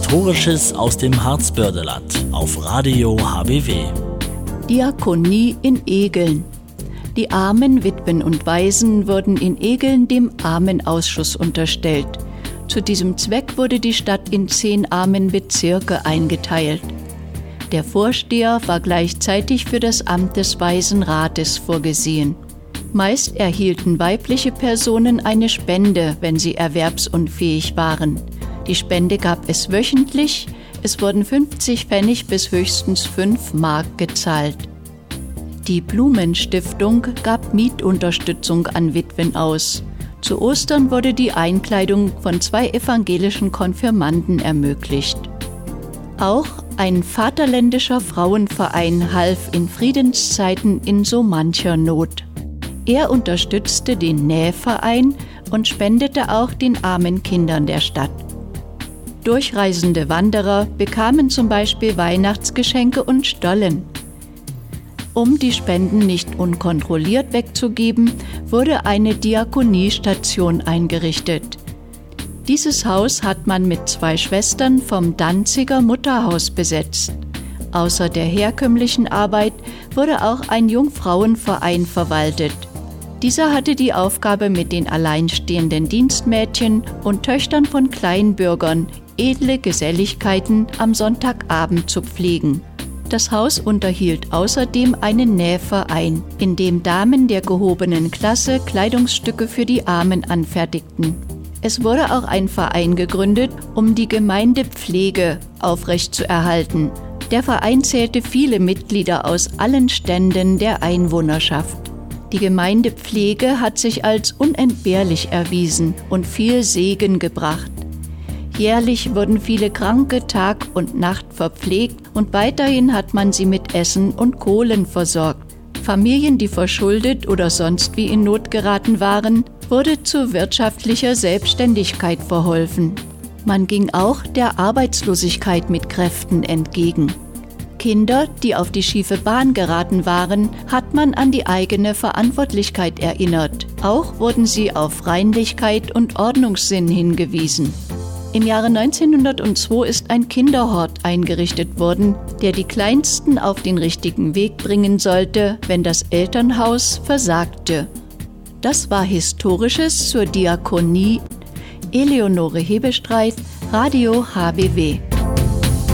Historisches aus dem Harzbördeland auf Radio HBW. Diakonie in Egeln. Die armen Witwen und Waisen wurden in Egeln dem Armenausschuss unterstellt. Zu diesem Zweck wurde die Stadt in 10 Armenbezirke eingeteilt. Der Vorsteher war gleichzeitig für das Amt des Waisenrates vorgesehen. Meist erhielten weibliche Personen eine Spende, wenn sie erwerbsunfähig waren. Die Spende gab es wöchentlich, es wurden 50 Pfennig bis höchstens 5 Mark gezahlt. Die Blumenstiftung gab Mietunterstützung an Witwen aus. Zu Ostern wurde die Einkleidung von 2 evangelischen Konfirmanden ermöglicht. Auch ein vaterländischer Frauenverein half in Friedenszeiten in so mancher Not. Er unterstützte den Nähverein und spendete auch den armen Kindern der Stadt. Durchreisende Wanderer bekamen zum Beispiel Weihnachtsgeschenke und Stollen. Um die Spenden nicht unkontrolliert wegzugeben, wurde eine Diakoniestation eingerichtet. Dieses Haus hat man mit 2 Schwestern vom Danziger Mutterhaus besetzt. Außer der herkömmlichen Arbeit wurde auch ein Jungfrauenverein verwaltet. Dieser hatte die Aufgabe, mit den alleinstehenden Dienstmädchen und Töchtern von Kleinbürgern edle Geselligkeiten am Sonntagabend zu pflegen. Das Haus unterhielt außerdem einen Nähverein, in dem Damen der gehobenen Klasse Kleidungsstücke für die Armen anfertigten. Es wurde auch ein Verein gegründet, um die Gemeindepflege aufrechtzuerhalten. Der Verein zählte viele Mitglieder aus allen Ständen der Einwohnerschaft. Die Gemeindepflege hat sich als unentbehrlich erwiesen und viel Segen gebracht. Jährlich wurden viele Kranke Tag und Nacht verpflegt und weiterhin hat man sie mit Essen und Kohlen versorgt. Familien, die verschuldet oder sonst wie in Not geraten waren, wurde zu wirtschaftlicher Selbstständigkeit verholfen. Man ging auch der Arbeitslosigkeit mit Kräften entgegen. Kinder, die auf die schiefe Bahn geraten waren, hat man an die eigene Verantwortlichkeit erinnert. Auch wurden sie auf Reinlichkeit und Ordnungssinn hingewiesen. Im Jahre 1902 ist ein Kinderhort eingerichtet worden, der die Kleinsten auf den richtigen Weg bringen sollte, wenn das Elternhaus versagte. Das war Historisches zur Diakonie. Eleonore Hebestreit, Radio HBW.